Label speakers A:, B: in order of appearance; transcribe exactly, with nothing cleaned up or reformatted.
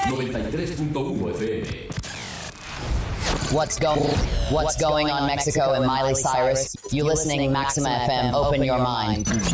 A: noventa y tres punto uno F M.
B: What's going What's going on Mexico and Miley Cyrus? You listening Maxima F M, open your mind.